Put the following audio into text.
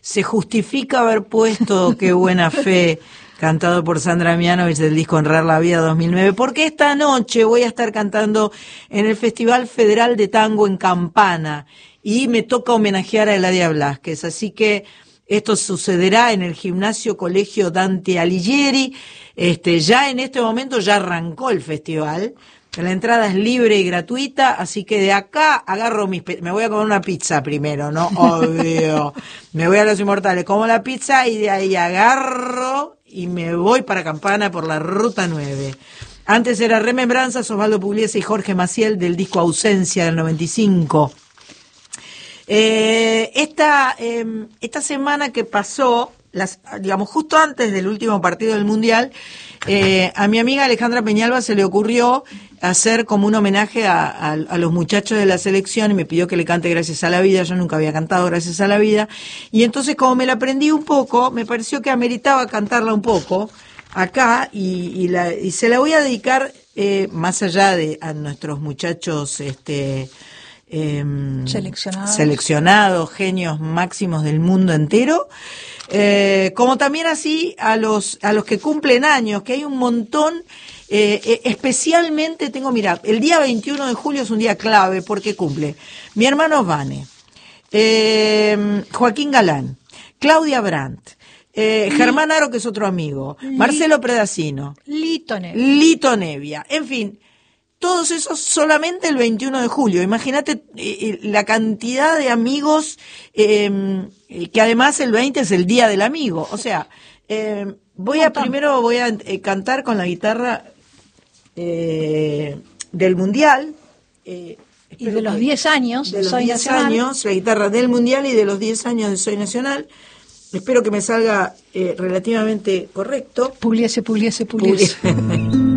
se justifica haber puesto Qué buena fe, cantado por Sandra Mianovich del disco Honrar la Vida 2009, porque esta noche voy a estar cantando en el Festival Federal de Tango en Campana y me toca homenajear a Eladia Blasquez, así que esto sucederá en el Gimnasio Colegio Dante Alighieri. Ya en este momento ya arrancó el festival. La entrada es libre y gratuita, así que de acá agarro me voy a comer una pizza primero, ¿no? Obvio. Me voy a Los Inmortales, como la pizza y de ahí agarro y me voy para Campana por la Ruta 9. Antes era Remembranzas, Osvaldo Pugliese y Jorge Maciel del disco Ausencia del 95. Esta semana que pasó, digamos justo antes del último partido del Mundial, a mi amiga Alejandra Peñalba se le ocurrió hacer como un homenaje a los muchachos de la selección y me pidió que le cante Gracias a la Vida. Yo nunca había cantado Gracias a la Vida y entonces como me la aprendí un poco, me pareció que ameritaba cantarla un poco acá y se la voy a dedicar más allá de a nuestros muchachos seleccionados, genios máximos del mundo entero, como también así a los que cumplen años, que hay un montón, especialmente mira, el día 21 de julio es un día clave porque cumple mi hermano Vane, Joaquín Galán, Claudia Brandt, Germán Aro, que es otro amigo, Marcelo Predacino, Lito Nevia, en fin, todos esos solamente el 21 de julio. Imagínate la cantidad de amigos, que además el 20 es el Día del Amigo. O sea, primero voy a cantar con la guitarra del Mundial. Y de los 10 años de Soy Nacional. La guitarra del Mundial y de los 10 años de Soy Nacional. Espero que me salga relativamente correcto. Pugliese.